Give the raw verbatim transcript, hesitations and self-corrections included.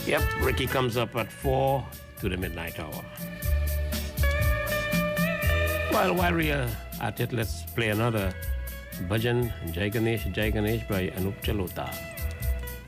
Yep, Ricky comes up at four to the midnight hour. Well, while we are at it, let's play another Bhajan Jai Ganesh Jai Ganesh by Anup Jalota.